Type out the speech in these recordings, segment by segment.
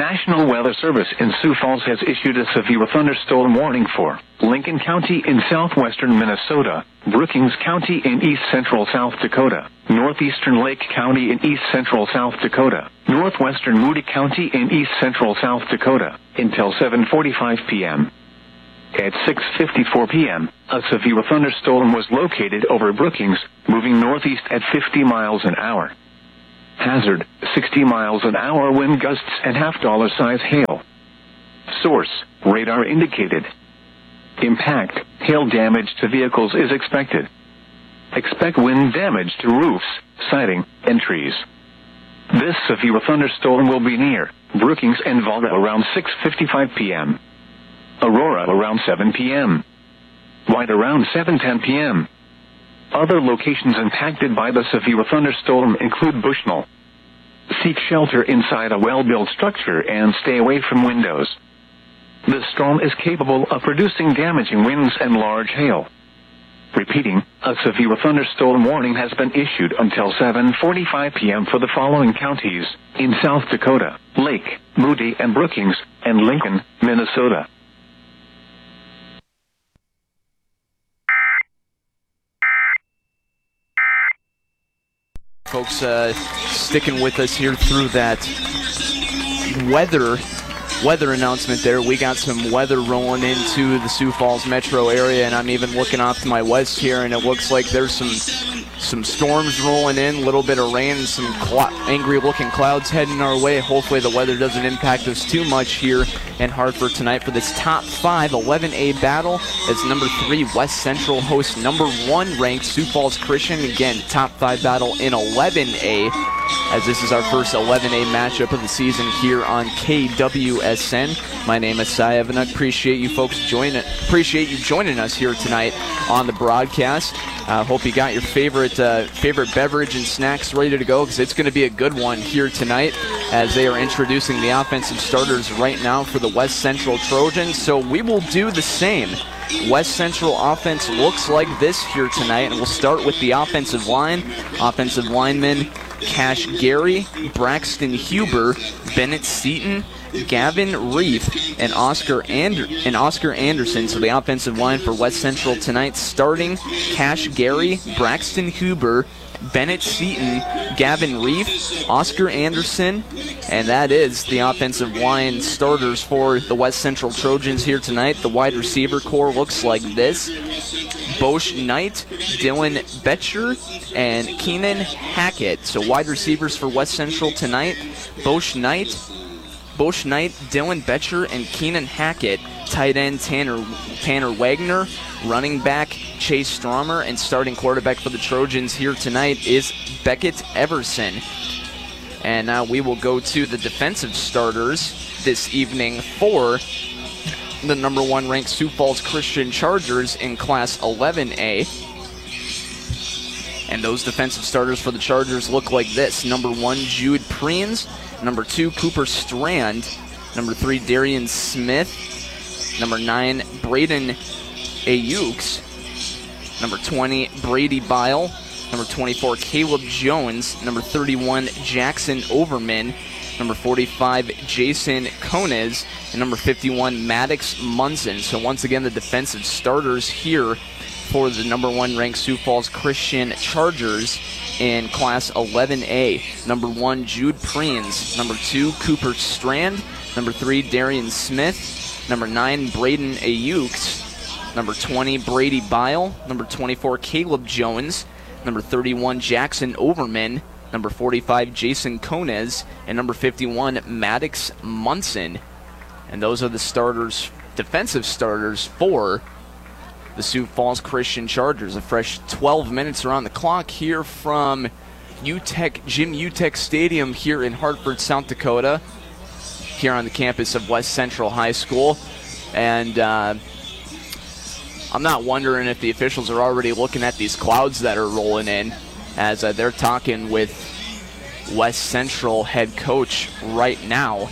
National Weather Service in Sioux Falls has issued a severe thunderstorm warning for Lincoln County in southwestern Minnesota, Brookings County in east-central South Dakota, northeastern Lake County in east-central South Dakota, northwestern Moody County in east-central South Dakota, until 7:45 p.m. At 6:54 p.m., a severe thunderstorm was located over Brookings, moving northeast at 50 miles an hour. Hazard, 60 miles an hour wind gusts and half-dollar size hail. Source, radar indicated. Impact, hail damage to vehicles is expected. Expect wind damage to roofs, siding, and trees. This severe thunderstorm will be near Brookings and Volga around 6:55 p.m. Aurora around 7 p.m. White around 7:10 p.m. Other locations impacted by the severe thunderstorm include Bushnell. Seek shelter inside a well-built structure and stay away from windows. The storm is capable of producing damaging winds and large hail. Repeating, a severe thunderstorm warning has been issued until 7:45 p.m. for the following counties in South Dakota: Lake, Moody, and Brookings, and Lincoln, Minnesota. Folks, sticking with us here through that weather announcement there. We got some weather rolling into the Sioux Falls metro area, and I'm even looking off to my west here, and it looks like there's some storms rolling in, a little bit of rain, some angry-looking clouds heading our way. Hopefully the weather doesn't impact us too much here in Hartford tonight for this top 5 11A battle as number 3 West Central hosts number 1 ranked Sioux Falls Christian. Again, top 5 battle in 11A, as this is our first 11A matchup of the season here on KWSN. My name is Cy Evanuk. Appreciate you folks joining us here tonight on the broadcast. Hope you got your favorite beverage and snacks ready to go, because it's going to be a good one here tonight as they are introducing the offensive starters right now for the West Central Trojans. So we will do the same. West Central offense looks like this here tonight, and we'll start with the offensive line. Offensive linemen: Cash Gary, Braxton Huber, Bennett Seaton, Gavin Reef, and Oscar Anderson. So the offensive line for West Central tonight, starting Cash Gary, Braxton Huber, Bennett Seaton, Gavin Reef, Oscar Anderson, and that is the offensive line starters for the West Central Trojans here tonight. The wide receiver core looks like this: Bosch Knight, Dylan Betcher, and Keenan Hackett. So wide receivers for West Central tonight: Bosch Knight, Dylan Betcher, and Keenan Hackett. Tight end Tanner Wagner, running back Chase Stromer, and starting quarterback for the Trojans here tonight is Beckett Everson. And now we will go to the defensive starters this evening for the number 1 ranked Sioux Falls Christian Chargers in Class 11A. And those defensive starters for the Chargers look like this: number 1, Jude Preens; number 2, Cooper Strand; number 3, Darian Smith; number 9, Braden Ayukes; number 20, Brady Bile; number 24, Caleb Jones; number 31, Jackson Overman; number 45, Jason Kones; and number 51, Maddox Munson. So once again, the defensive starters here for the number 1 ranked Sioux Falls Christian Chargers in Class 11A. Number 1, Jude Preens; number 2, Cooper Strand; number 3, Darian Smith; number 9, Braden Ayukes; number 20, Brady Bile; number 24, Caleb Jones; number 31, Jackson Overman; number 45, Jason Kones; and number 51, Maddox Munson. And those are the starters, defensive starters for the Sioux Falls Christian Chargers. A fresh 12 minutes are on the clock here from Jim Utech Stadium here in Hartford, South Dakota, here on the campus of West Central High School. And I'm not wondering if the officials are already looking at these clouds that are rolling in, as they're talking with West Central head coach right now.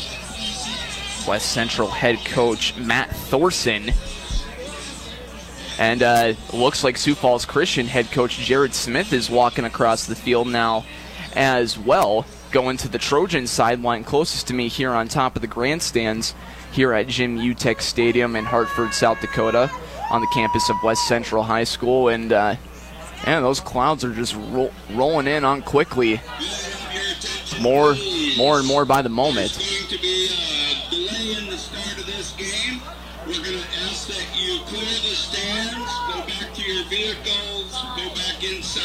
West Central head coach Matt Thorson And it looks like Sioux Falls Christian head coach Jared Smith is walking across the field now as well, going to the Trojan sideline closest to me here on top of the grandstands here at Jim Utech Stadium in Hartford, South Dakota, on the campus of West Central High School. And those clouds are just rolling in on quickly, more and more by the moment. There's going to be a delay in the start of this game. We're going to ask that you clear the stands, go back to your vehicles, go back inside.